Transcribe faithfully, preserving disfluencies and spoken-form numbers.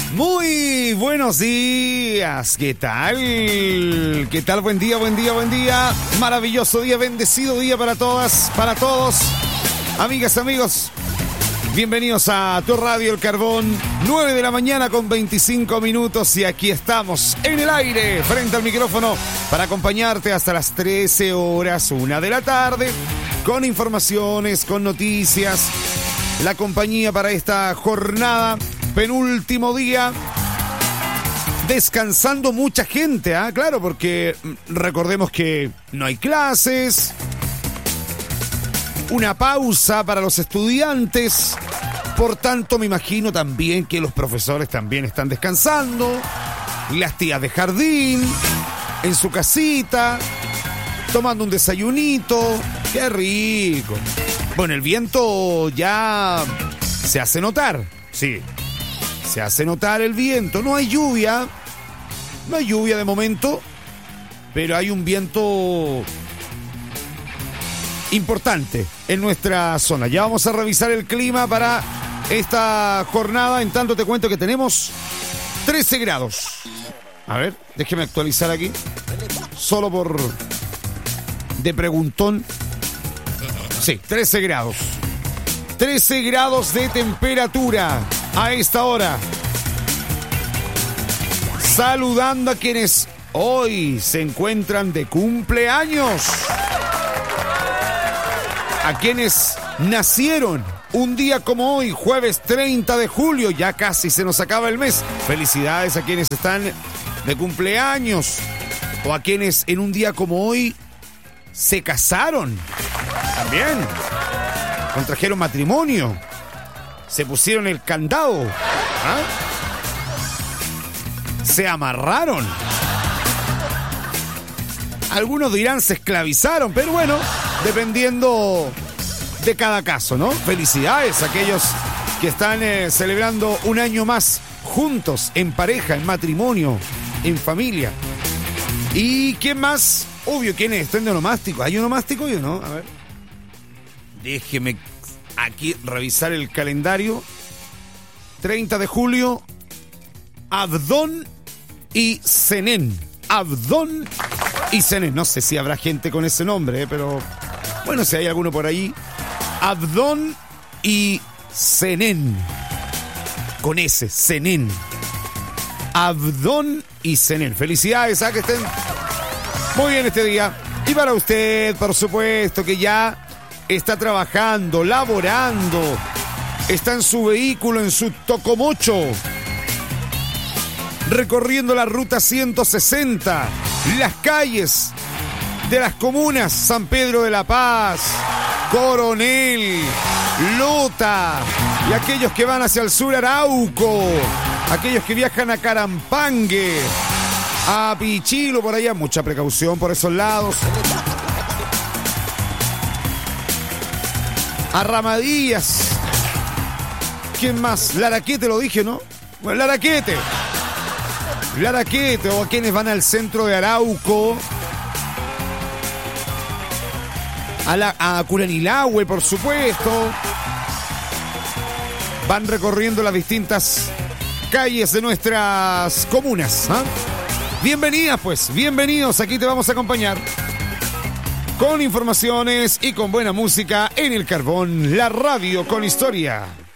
Muy buenos días, ¿qué tal? ¿Qué tal? Buen día, buen día, buen día. Maravilloso día, bendecido día para todas, para todos. Amigas, amigos, bienvenidos a tu radio El Carbón. nueve de la mañana con veinticinco minutos y aquí estamos en el aire, frente al micrófono, para acompañarte hasta las trece horas, una de la tarde, con informaciones, con noticias, la compañía para esta jornada. Penúltimo día, descansando mucha gente, ¿ah? ¿eh? Claro, porque recordemos que no hay clases, una pausa para los estudiantes, por tanto me imagino también que los profesores también están descansando, las tías de jardín, en su casita, tomando un desayunito, qué rico. Bueno, el viento ya se hace notar, sí. Se hace notar el viento, no hay lluvia, no hay lluvia de momento, pero hay un viento importante en nuestra zona. Ya vamos a revisar el clima para esta jornada, en tanto te cuento que tenemos trece grados. A ver, déjeme actualizar aquí, solo por de preguntón. Sí, trece grados. trece grados de temperatura. A esta hora, saludando a quienes hoy se encuentran de cumpleaños, a quienes nacieron un día como hoy, jueves treinta de julio, ya casi se nos acaba el mes. Felicidades a quienes están de cumpleaños, o a quienes en un día como hoy se casaron, también contrajeron matrimonio. Se pusieron el candado, ¿ah? Se amarraron. Algunos dirán se esclavizaron, pero bueno, dependiendo de cada caso, ¿no? Felicidades a aquellos que están eh, celebrando un año más juntos, en pareja, en matrimonio, en familia. ¿Y quién más? Obvio, ¿quién es? ¿Están de onomástico? ¿Hay onomástico o no? A ver. Déjeme aquí revisar el calendario. treinta de julio, Abdón y Zenén. Abdón y Zenén. No sé si habrá gente con ese nombre, eh, pero bueno, si hay alguno por ahí. Abdón y Zenén. Con ese, Zenén. Abdón y Zenén. Felicidades a que estén muy bien este día. Y para usted, por supuesto, que ya está trabajando, laborando, está en su vehículo, en su tocomocho, recorriendo la ruta ciento sesenta, las calles de las comunas San Pedro de la Paz, Coronel, Lota, y aquellos que van hacia el sur, Arauco, aquellos que viajan a Carampangue, a Pichilo, por allá, mucha precaución por esos lados. A Ramadillas. ¿Quién más? Laraquete, lo dije, ¿no? Bueno, Laraquete. Laraquete, o a quienes van al centro de Arauco. A, la, a Curanilahue, por supuesto. Van recorriendo las distintas calles de nuestras comunas, ¿eh? Bienvenidas, pues, bienvenidos. Aquí te vamos a acompañar con informaciones y con buena música en El Carbón, la radio con historia.